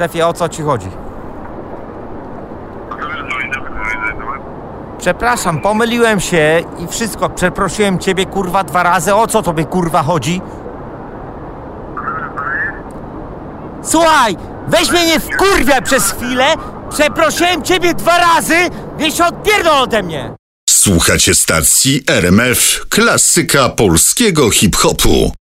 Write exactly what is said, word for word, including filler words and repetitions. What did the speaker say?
Szefie, o co ci chodzi? Przepraszam, pomyliłem się i wszystko. Przeprosiłem ciebie, kurwa, dwa razy. O co tobie, kurwa, chodzi? Słuchaj, weź mnie nie wkurwia przez chwilę. Przeprosiłem ciebie dwa razy, więc się odpierdol ode mnie. Słuchacie stacji R M F, klasyka polskiego hip-hopu.